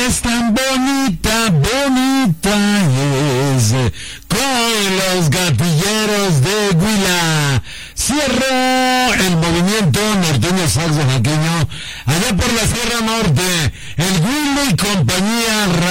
es tan bonita, bonita es, con los gatilleros de Huila. Cierro el movimiento norteño saxo jaqueño allá por la Sierra Norte, el Huila y compañía.